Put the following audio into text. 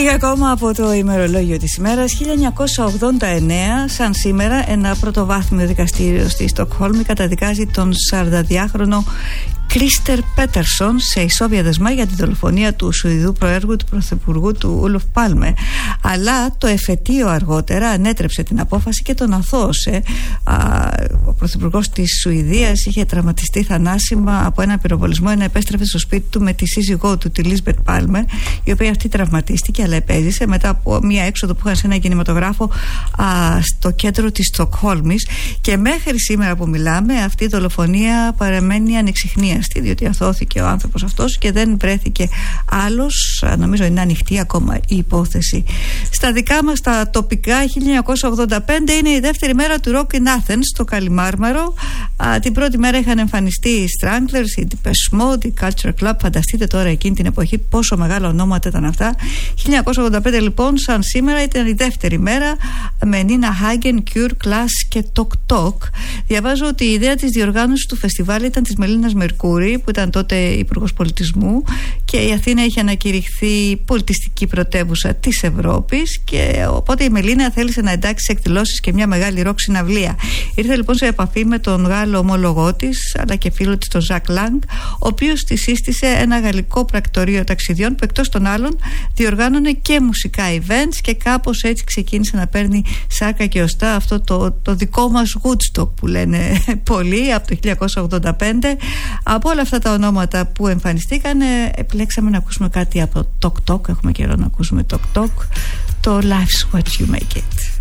Λίγα ακόμα από το ημερολόγιο της ημέρας. 1989, σαν σήμερα, ένα πρωτοβάθμιο δικαστήριο στη Στοκχόλμη καταδικάζει τον 42χρονο Κρίστερ Πέτερσον σε ισόβια δεσμά για τη δολοφονία του Σουηδού προέργου του πρωθυπουργού του Ούλοφ Πάλμε. Αλλά το εφετείο αργότερα ανέτρεψε την απόφαση και τον αθώωσε. Ο πρωθυπουργός της Σουηδίας είχε τραυματιστεί θανάσιμα από ένα πυροβολισμό, ενώ επέστρεφε στο σπίτι του με τη σύζυγό του, τη Λίσμπετ Πάλμε, η οποία αυτή τραυματίστηκε αλλά επέζησε μετά από μια έξοδο που είχαν σε ένα κινηματογράφο στο κέντρο της Στοκχόλμης. Και μέχρι σήμερα που μιλάμε, αυτή η δολοφονία παραμένει ανεξιχνίαστη, διότι αθώθηκε ο άνθρωπος αυτός και δεν βρέθηκε άλλος. Νομίζω είναι ανοιχτή ακόμα η υπόθεση. Στα δικά μας τα τοπικά, 1985 είναι η δεύτερη μέρα του Rock in Athens στο Καλιμάρμαρο. Την πρώτη μέρα είχαν εμφανιστεί οι Stranglers, οι Depeche Mode, η Culture Club. Φανταστείτε τώρα εκείνη την εποχή πόσο μεγάλα ονόματα ήταν αυτά. 1985 λοιπόν, σαν σήμερα, ήταν η δεύτερη μέρα με Nina Hagen, Cure, Clash και Tok Tok. Διαβάζω ότι η ιδέα της διοργάνωσης του φεστιβάλ ήταν της Μελίνας Μερκούρη, που ήταν τότε υπουργός πολιτισμού, και η Αθήνα είχε ανακηρυχθεί πολιτιστική πρωτεύουσα της Ευρώπης, και οπότε η Μελίνα θέλησε να εντάξει σε εκδηλώσεις και μια μεγάλη ροκ συναυλία. Ήρθε λοιπόν σε επαφή με τον Γάλλο ομόλογό της αλλά και φίλο της, τον Ζακ Λάγκ, ο οποίος της σύστησε ένα γαλλικό πρακτορείο ταξιδιών που εκτός των άλλων διοργάνωνε και μουσικά events, και κάπως έτσι ξεκίνησε να παίρνει σάρκα και οστά αυτό το δικό μας Woodstock που λένε πολλοί από το 1985. Από όλα αυτά τα ονόματα που εμφανιστήκαν, επιλέξαμε να ακούσουμε κάτι από Tok Tok. Έχουμε καιρό να ακούσουμε Tok Tok, το Life's What You Make It.